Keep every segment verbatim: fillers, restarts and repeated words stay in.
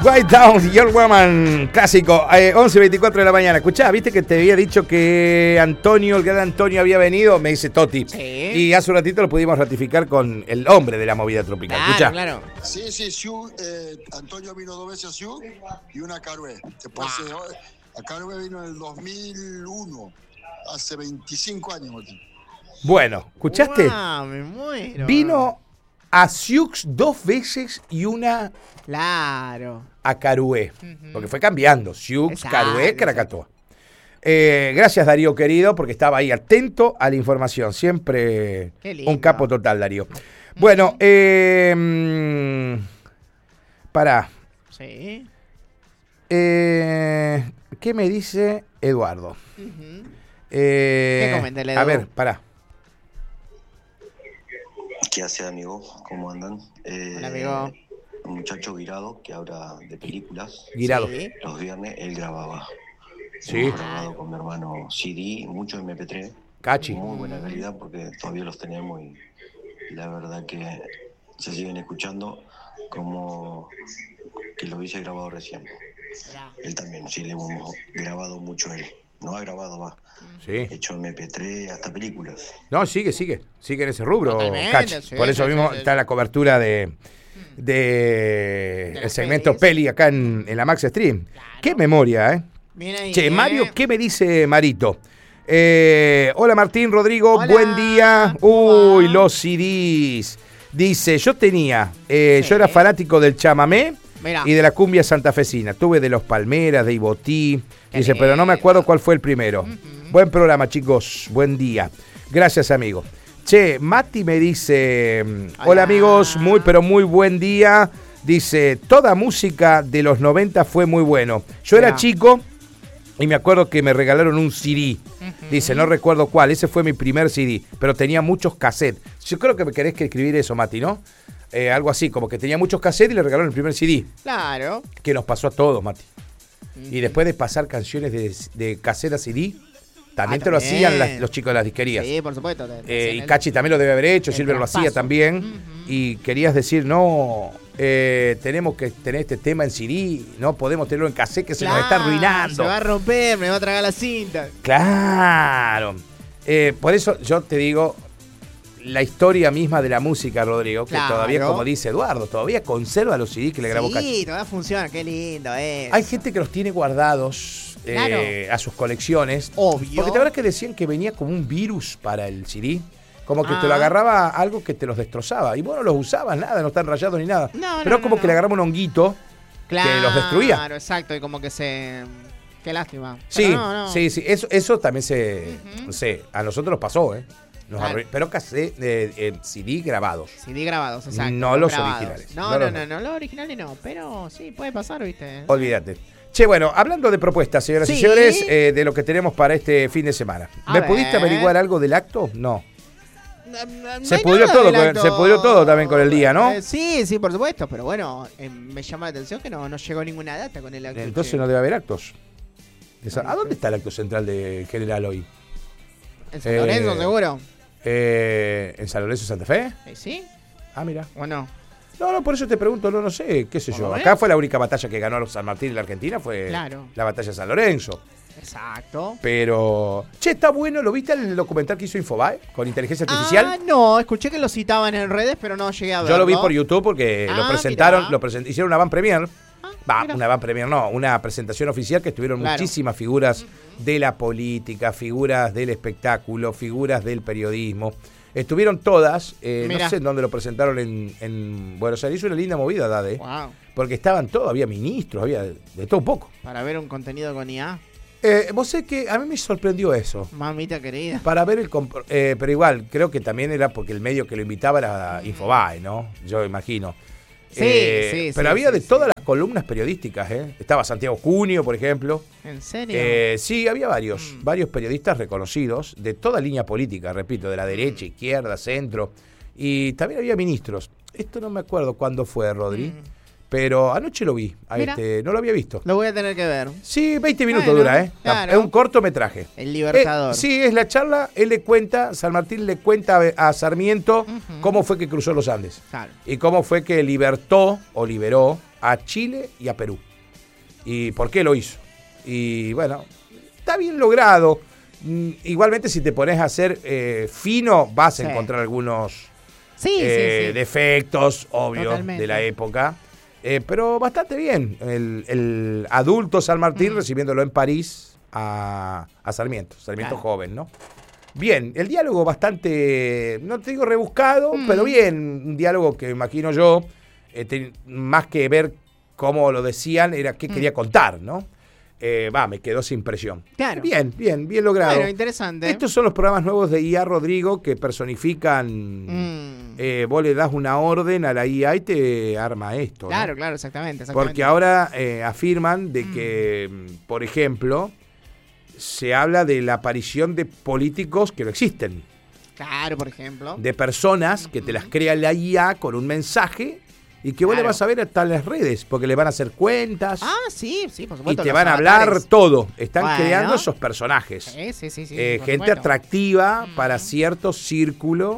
White Down, Your Woman, clásico, eh, once veinticuatro de la mañana. Escuchá, viste que te había dicho que Antonio, el gran Antonio, había venido, me dice Toti. Sí. Y hace un ratito lo pudimos ratificar con el hombre de la movida tropical. Claro, Escuchá. claro. Sí, sí, Siu, eh, Antonio vino dos veces a Siu y una a Carué. Después Wow. se- a Carué vino en el dos mil uno, hace veinticinco años. Martín. Bueno, ¿escuchaste? Wow, me muero. Vino a Siux dos veces y una Claro. a Carué. Ujú. Porque fue cambiando. Siux, Exacto, Carué, Krakatoa. Eh, gracias, Darío, querido, porque estaba ahí atento a la información. Siempre Qué lindo. un capo total, Darío. Bueno, eh, mm, pará. Sí. Eh, ¿Qué me dice Eduardo? Ujú. Eh, ¿Qué comenta el Edu? A ver, pará. ¿Qué hace, amigo? ¿Cómo andan? Eh, Hola, amigo. Un muchacho Guirado que habla de películas. Guirado. Sí. Los viernes él grababa. Sí. Hemos grabado con mi hermano C D, mucho eme pe tres. Cachi. Muy buena calidad porque todavía los tenemos y la verdad que se siguen escuchando como que lo hubiese grabado recién. Él también, sí, le hemos grabado mucho él. No ha grabado, va. Sí. Hecho eme pe tres, hasta películas. No, sigue, sigue. Sigue en ese rubro, Totalmente, Cachi. sí, Por eso sí, mismo sí, sí. está la cobertura de, de, De el las segmento pelis. Peli acá en, en la Max Stream. Claro. Qué memoria, ¿eh? Bien ahí. Che, ¿eh? Mario, ¿qué me dice Marito? Eh, hola Martín, Rodrigo, Hola. buen día. ¿Cómo Uy, va? los C Ds. Dice, yo tenía, eh, Sí. yo era fanático del chamamé Mirá. y de la cumbia santafesina. Tuve de los Palmeras, de Ibotí. Qué Dice, pero no me lindo. acuerdo cuál fue el primero. Ujú. Buen programa, chicos. Buen día. Gracias, amigo. Che, Mati me dice, hola, Hola. amigos, muy pero muy buen día. Dice, toda música de los noventa fue muy bueno. Yo era Mirá. chico y me acuerdo que me regalaron un C D. Ujú. Dice, no recuerdo cuál, ese fue mi primer C D, pero tenía muchos cassettes. Yo creo que me querés que escribir eso, Mati, ¿no? Eh, algo así, como que tenía muchos cassettes y le regalaron el primer C D, Claro. que nos pasó a todos, Mati. Y después de pasar canciones de, de cassette a C D, también Ah, te lo también. hacían las- los chicos de las disquerías. Sí, por supuesto. te- te Eh, hacen y el- Cachi también lo debe haber hecho, el Silver lo hacía traspaso. también. Ujú. Y querías decir, no, eh, tenemos que tener este tema en C D, no podemos tenerlo en cassette que se nos está Claro, arruinando. Se va a romper, me va a tragar la cinta. Claro. Eh, por eso yo te digo, la historia misma de la música, Rodrigo, que Claro. todavía, como dice Eduardo, todavía conserva los C D que le grabó Cachi. Sí, todavía funciona, qué lindo es. Hay gente que los tiene guardados eh, a sus colecciones. Obvio. Porque te acuerdas que decían que venía como un virus para el C D. Como que Ah. te lo agarraba algo que te los destrozaba. Y vos no los usabas, nada, no están rayados ni nada. No, Pero no, como no, que no. le agarraba un honguito que los destruía. Claro, exacto, y como que se... Qué lástima. Sí, Pero no, no. sí, sí. Eso, eso también se, Ujú. se- a nosotros nos pasó, ¿eh? Nos Claro. arruin- pero cassette, eh, eh, C D grabados. C D grabados, exacto. No los grabados. originales. No, No no, los- no, no, los originales no, pero sí, puede pasar, ¿viste? Olvídate. Che, bueno, hablando de propuestas, señoras y Sí. señores, eh, de lo que tenemos para este fin de semana. A ¿Me ver. pudiste averiguar algo del acto? No. No, no, no Se hay pudrió nada todo del con- acto. se pudrió todo también con el día, ¿no? Eh, sí, sí, por supuesto, pero bueno, eh, me llama la atención que no, no llegó ninguna data con el acto. Entonces che. no debe haber actos. Esa- ¿A dónde está el acto central de General hoy? ¿En San Lorenzo, eh, seguro? Eh, ¿En San Lorenzo, Santa Fe? ¿Eh, ¿Sí? Ah, mira. ¿O no? No, no, por eso te pregunto, no, no sé, qué sé Por yo. lo Acá menos. fue la única batalla que ganó San Martín en la Argentina, fue Claro. la batalla de San Lorenzo. Exacto. Pero, che, está bueno, ¿lo viste el documental que hizo Infobae con inteligencia artificial? Ah, no, escuché que lo citaban en redes, pero no llegué a verlo. Yo lo vi por YouTube porque lo Ah, presentaron, mirá. lo present- hicieron una van premier. Ah, Va, mira. una van premier no, una presentación oficial que estuvieron Claro. muchísimas figuras de la política, figuras del espectáculo, figuras del periodismo. Estuvieron todas, eh, no Mirá. sé en dónde lo presentaron en, en Buenos Aires, hizo una linda movida, Dade. Wow. Porque estaban todos, había ministros, había de, de todo un poco. Para ver un contenido con I A. Eh, vos sé que a mí me sorprendió eso. Mamita querida. Para ver el... comp- eh, pero igual, creo que también era porque el medio que lo invitaba era Infobae, ¿no? Yo imagino. Sí, Eh, sí, Pero sí, había sí, de sí. todas las columnas periodísticas, ¿eh? Estaba Santiago Cunio, por ejemplo. ¿En serio? Eh, sí, había varios, Mm. varios periodistas reconocidos de toda línea política, repito, de la derecha, izquierda, centro. Y también había ministros. Esto no me acuerdo cuándo fue, Rodri. Mm. Pero anoche lo vi, a Mira. este, no lo había visto. Lo voy a tener que ver. Sí, veinte minutos Bueno, dura, ¿eh? claro. Es un cortometraje. El Libertador. Eh, sí, es la charla, él le cuenta, San Martín le cuenta a Sarmiento Ujú. cómo fue que cruzó los Andes. Claro. Y cómo fue que libertó o liberó a Chile y a Perú. Y por qué lo hizo. Y bueno, está bien logrado. Mm, Igualmente si te pones a ser eh, fino, vas a Sí. encontrar algunos Sí, eh, sí, sí. defectos, obvios, Totalmente. de la época. Eh, pero bastante bien. El, el adulto San Martín Mm. recibiéndolo en París a, a Sarmiento. Sarmiento Claro. joven, ¿no? Bien, el diálogo bastante, no te digo rebuscado, Mm. pero bien. Un diálogo que imagino yo, eh, te- más que ver cómo lo decían, era qué Mm. quería contar, ¿no? Eh, Va, me quedó sin impresión. Claro. Bien, bien, bien logrado. Bueno, interesante. Estos son los programas nuevos de I A Rodrigo que personifican. Mm. eh, vos le das una orden a la I A y te arma esto. ¿no? Claro, claro, exactamente. exactamente. Porque ahora eh, afirman de Mm. que, mm, por ejemplo, se habla de la aparición de políticos que no existen, Claro, por ejemplo. de personas que te las crea la I A con un mensaje y que vos le Claro. vas a ver hasta en las redes, porque le van a hacer cuentas Ah, sí, sí, por y supuesto. te los van a hablar avatares. todo. Están Bueno. creando esos personajes. Sí, sí, sí. sí, Eh, por gente supuesto. atractiva Mm. para cierto círculo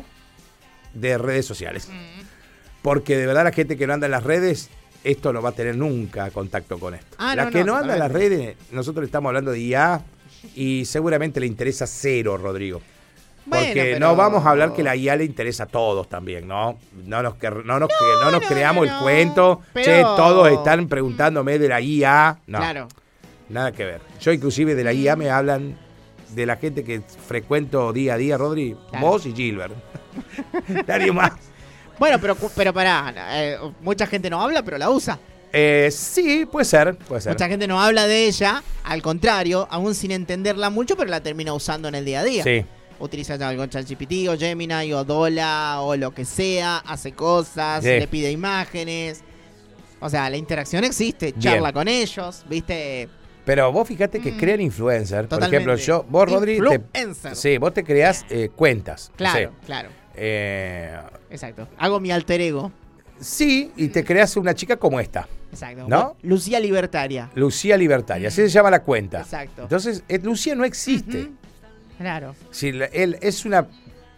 de redes sociales. Mm. Porque de verdad la gente que no anda en las redes, esto no va a tener nunca contacto con esto. Ah, la no, que no, no, anda en las totalmente. redes, nosotros le estamos hablando de I A y seguramente le interesa cero, Rodrigo. Bueno, Porque pero- no vamos a hablar que la I A le interesa a todos también, ¿no? No nos, que- no nos, que- no nos no, creamos no, el no. cuento. Pero- Che, todos están preguntándome de la I A. No, Claro. nada que ver. Yo inclusive de la I A me hablan de la gente que frecuento día a día, Rodri, Claro. vos y Gilbert. Nadie más. Bueno, pero, pero pará. eh, mucha gente no habla, pero la usa. Eh, sí, puede ser, puede ser. Mucha gente no habla de ella. Al contrario, aún sin entenderla mucho, pero la termina usando en el día a día. Sí. Utiliza algo ChatGPT o Gemini o Dola o lo que sea. Hace cosas, Sí. le pide imágenes. O sea, la interacción existe. Charla Bien. con ellos, ¿viste? Pero vos fíjate que Mm. crean influencer. Por Totalmente. ejemplo, yo, vos, Rodri, te, Influencer. sí, vos te creás eh, cuentas. no Claro, sé. claro. Eh, Exacto. Hago mi alter ego. sí, y te creas una chica como esta. Exacto. ¿No? Lucía Libertaria. Lucía Libertaria, así se llama la cuenta. Exacto. Entonces, eh, Lucía no existe. Ujú. Claro. Si la- él es una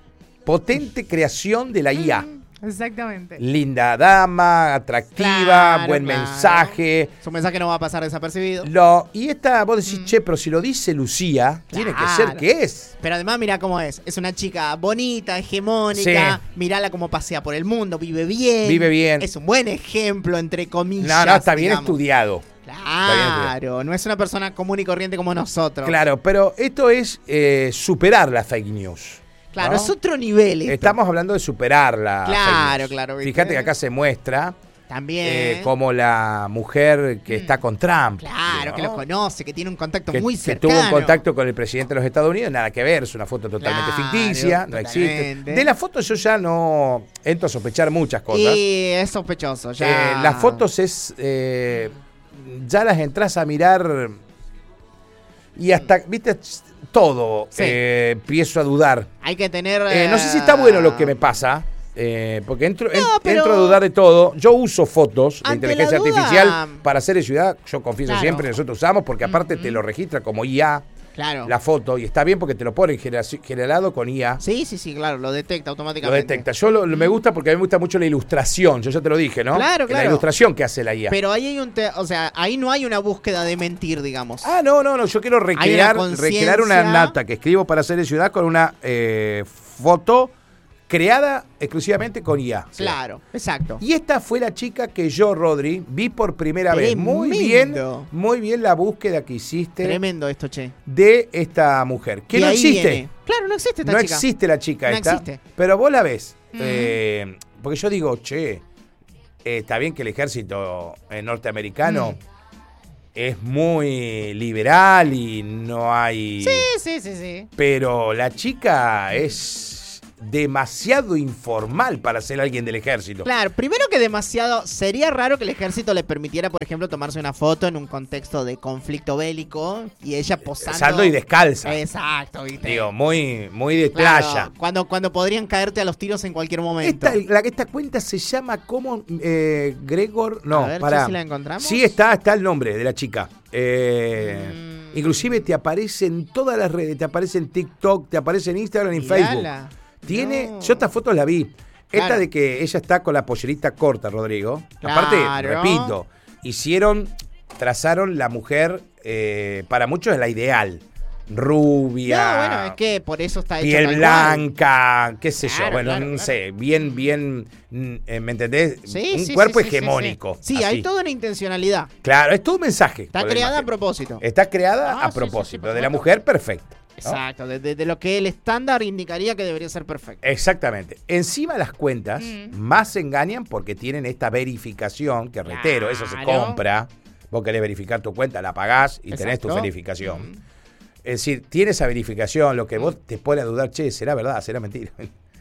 potente creación de la I A. Exactamente. Linda dama, atractiva, Claro, buen claro. mensaje. Su mensaje no va a pasar desapercibido. Lo, y esta, vos decís, Mm. che, pero si lo dice Lucía, tiene que ser Claro. que es. Pero además, mira cómo es. Es una chica bonita, hegemónica. Mirala cómo pasea por el mundo, vive bien. Vive bien. Es un buen ejemplo, entre comillas. No, no, está bien digamos. estudiado. Claro, no es una persona común y corriente como nosotros. Claro, pero esto es eh, superar la fake news. Claro, ¿no? es otro nivel. esto. Estamos hablando de superar la Claro, fake news. claro, ¿viste? Fíjate que acá se muestra También. eh, como la mujer que Mm. está con Trump. Claro, ¿no? que lo conoce, que tiene un contacto que, muy que cercano. tuvo un contacto con el presidente de los Estados Unidos, nada que ver, es una foto totalmente Claro, ficticia, no existe. totalmente. De la foto yo ya no entro a sospechar muchas cosas. Y es sospechoso, ya. Eh, las fotos es. eh, ya las entras a mirar. Y hasta, viste, todo. Sí. eh, empiezo a dudar. Hay que tener. Eh, no sé si está bueno lo que me pasa. eh, porque entro, en- No, pero- entro a dudar de todo. Yo uso fotos de Ante inteligencia la duda- artificial para hacer en ciudad. Yo confieso Claro. siempre, nosotros usamos, porque aparte Ujú. te lo registra como I A Claro. la foto. Y está bien porque te lo pone generaci- generado con I A. Sí, sí, sí, claro, lo detecta Lo automáticamente. detecta. Yo lo, lo- me gusta porque a mí me gusta mucho la ilustración. Yo ya te lo dije, ¿no? Claro, La claro. ilustración que hace la I A. Pero ahí hay un. te- o sea, ahí no hay una búsqueda de mentir, digamos. Ah, no, no, no. Yo quiero recrear, conciencia. recrear una nata que escribo para hacer en ciudad con una eh, foto creada exclusivamente con I A. Claro, exacto. Y esta fue la chica que yo, Rodri, vi por primera vez. Muy bien, Tremendo. muy bien la búsqueda que hiciste Tremendo esto, che. de esta mujer. Que Y no ahí existe. viene. Claro, no existe esta No chica. existe la chica No esta. existe. Pero vos la ves. Mm. Eh, porque yo digo, che, eh, está bien que el ejército eh, norteamericano Mm. es muy liberal y no hay... Sí, sí, sí, sí. Pero la chica es demasiado informal para ser alguien del ejército. Claro, primero que demasiado, sería raro que el ejército le permitiera, por ejemplo, tomarse una foto en un contexto de conflicto bélico y ella posando. Posando y descalza. Exacto, ¿viste? Digo, muy, muy de Claro, playa. Cuando, cuando podrían caerte a los tiros en cualquier momento. Esta, la, esta cuenta se llama como eh, Gregor. No, A ver, para. si la encontramos. Sí, está, está el nombre de la chica. Eh, Mm. Inclusive te aparece en todas las redes, te aparece en TikTok, te aparece en Instagram y en Facebook. Mirala. Tiene, No. yo estas fotos la vi. Esta Claro. de que ella está con la pollerita corta, Rodrigo. Claro. Aparte, repito, hicieron, trazaron la mujer, eh, para muchos es la ideal. Rubia. No, bueno, es que por eso está hecho piel tal blanca, qué sé yo, Claro, bueno, claro, no claro. sé, bien, bien, mm, eh, ¿me entendés? cual. Sí, un sí, cuerpo sí, sí, sí, hegemónico. Sí, sí, así. hay toda una intencionalidad. Claro, es todo un mensaje. Está con la creada a imagen. propósito. Está creada Ah, a sí, sí, sí, propósito, por de la supuesto. mujer perfecta. ¿no? Exacto, de, de- de lo que el estándar indicaría que debería ser perfecto. Exactamente. Encima las cuentas Mm. más engañan porque tienen esta verificación, que reitero, eso se Claro. compra. Vos querés verificar tu cuenta, la pagás y tenés tu Exacto. verificación. Mm. Es decir, tiene esa verificación, lo que vos te pone a dudar, che, ¿será verdad? ¿Será mentira?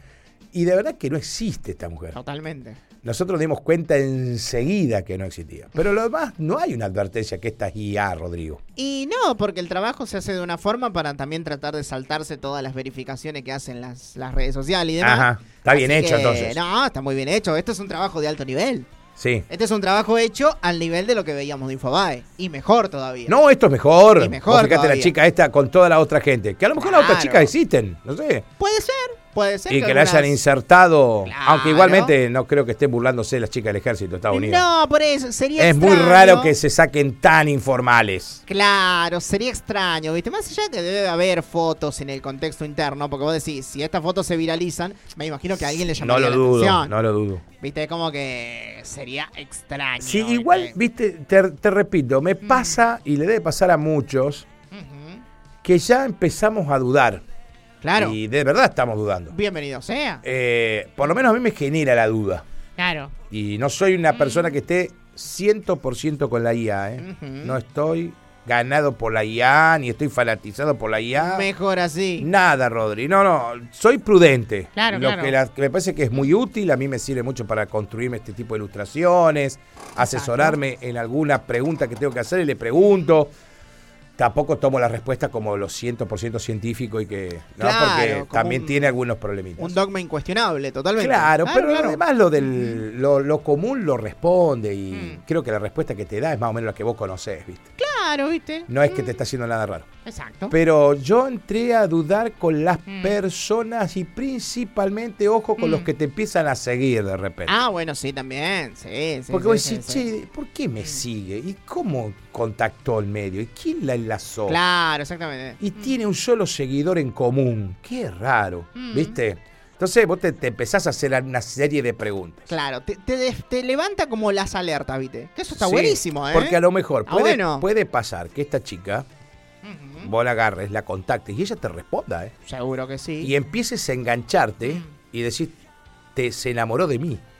Y de verdad que no existe esta mujer. Totalmente. Nosotros nos dimos cuenta enseguida que no existía. Pero lo demás, no hay una advertencia que esta es I A, Rodrigo. Y no, porque el trabajo se hace de una forma para también tratar de saltarse todas las verificaciones que hacen las, las redes sociales y demás. Ajá, está bien Así hecho que, entonces. No, está muy bien hecho. Esto es un trabajo de alto nivel. Sí. Este es un trabajo hecho al nivel de lo que veíamos de Infobae. Y mejor todavía. No, esto es mejor. Y mejor Vos fíjate la todavía. chica esta con toda la otra gente. Que a lo mejor las otras Claro. chicas existen, no sé. Puede ser, puede ser. Y que la algunas- hayan insertado. Claro. Aunque igualmente no creo que estén burlándose las chicas del ejército de Estados Unidos. No, por eso. Sería es muy extraño. raro que se saquen tan informales. Claro, sería extraño, ¿viste? Más allá que debe haber fotos en el contexto interno, porque vos decís, si estas fotos se viralizan, me imagino que a alguien le No llamaría lo la dudo, atención. no lo dudo. ¿Viste? Como que sería extraño. Sí, ¿viste? igual, viste, te, te repito, me pasa y le debe pasar a muchos Ujú. que ya empezamos a dudar. Claro. Y de verdad estamos dudando. Bienvenido sea. Eh, por lo menos a mí me genera la duda. Claro. Y no soy una persona que esté cien por ciento con la I A, ¿eh? Ujú. No estoy ganado por la I A, ni estoy fanatizado por la I A. Mejor así. Nada, Rodri. No, no, soy prudente. Claro, Lo claro. Que, la- que me parece que es muy útil, a mí me sirve mucho para construirme este tipo de ilustraciones, asesorarme en alguna pregunta que tengo que hacer y le pregunto. Tampoco tomo la respuesta como lo cien por ciento científico y que no, Claro, porque como también un- tiene algunos problemitas. Un dogma incuestionable, totalmente. Claro, pero claro. además lo del lo, lo común lo responde y Mm. creo que la respuesta que te da es más o menos la que vos conocés, ¿viste? Claro, ¿viste? No es que te está haciendo nada raro. Exacto. Pero yo entré a dudar con las Mm. personas y principalmente, ojo, con Mm. los que te empiezan a seguir de repente. Ah, bueno, sí, también. Sí, sí. Porque sí, vos sí, decís, sí. che, ¿por qué me sigue? ¿Y cómo contactó el medio? ¿Y quién la enlazó? Claro, exactamente. Y tiene un solo seguidor en común. Qué raro, Mm. ¿viste? Entonces vos te, te empezás a hacer una serie de preguntas. Claro, te, te, des- te levanta como las alertas, ¿viste? Que eso está Sí, buenísimo, ¿eh? Porque a lo mejor Ah, puede, bueno. puede pasar que esta chica, Ujú. vos la agarres, la contactes y ella te responda, ¿eh? Seguro que sí. Y empieces a engancharte Mm. y decir, te, se enamoró de mí.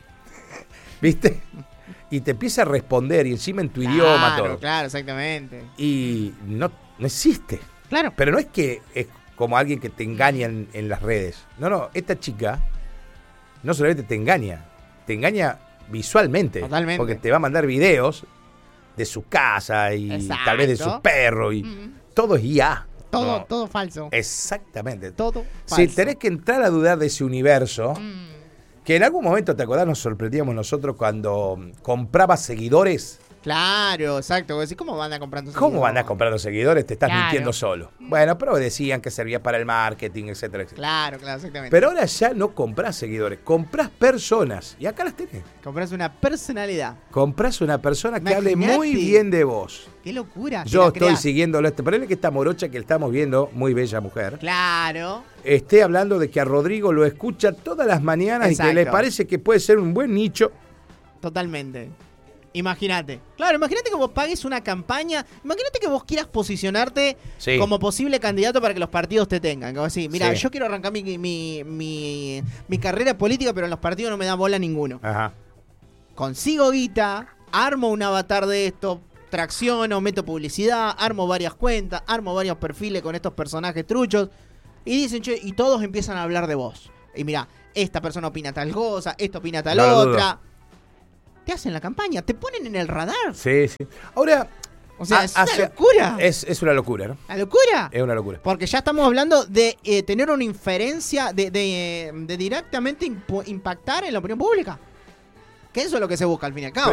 ¿Viste? Y te empieza a responder y encima en tu claro, idioma todo. Claro, exactamente. Y no, no existe. Claro. Pero no es que es como alguien que te engaña en, en las redes. No, no, esta chica no solamente te engaña, te engaña visualmente. Totalmente. Porque te va a mandar videos de su casa y Exacto. tal vez de su perro y Mm. todo es I A. Todo, No, todo falso. Exactamente. Todo Si falso. tenés que entrar a dudar de ese universo, Mm. que en algún momento, ¿te acordás? Nos sorprendíamos nosotros cuando compraba seguidores. Claro, exacto. Vos decís, ¿cómo van a comprar? ¿Cómo van a comprar los seguidores? Te estás Claro. mintiendo solo. Bueno, pero decían que servía para el marketing, etcétera, etcétera. Claro, claro, exactamente. Pero ahora ya no comprás seguidores, comprás personas. Y acá las tenés. Compras una personalidad. Comprás una persona que hable Imaginate. muy bien de vos. Qué locura. que Yo la estoy creás. siguiéndolo. Este, ponele que esta morocha que estamos viendo, muy bella mujer, Claro. esté hablando de que a Rodrigo lo escucha todas las mañanas y que le Exacto. parece que puede ser un buen nicho. Totalmente. Imagínate. Claro, imagínate que vos pagues una campaña. Imagínate que vos quieras posicionarte Sí. como posible candidato para que los partidos te tengan. Como así, mira, Sí. yo quiero arrancar mi, mi, mi, mi carrera política, pero en los partidos no me da bola ninguno. Ajá. Consigo guita, armo un avatar de esto, tracciono, meto publicidad, armo varias cuentas, armo varios perfiles con estos personajes truchos. Y dicen, che, y todos empiezan a hablar de vos. y mira, esta persona opina tal cosa, esto opina tal No lo dudo. otra. Te hacen la campaña, te ponen en el radar. Sí, sí. Ahora, O sea, a- es una hace- locura. Es, es una locura, ¿no? ¿La locura? Es una locura. Porque ya estamos hablando de eh, tener una inferencia, de, de, de directamente impu- impactar en la opinión pública. Que eso es lo que se busca al fin y al cabo.